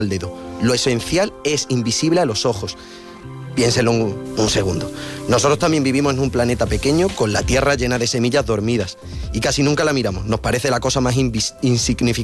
el dedo. Lo esencial es invisible a los ojos. Piénselo un segundo. Nosotros también vivimos en un planeta pequeño con la Tierra llena de semillas dormidas y casi nunca la miramos. Nos parece la cosa más insignificante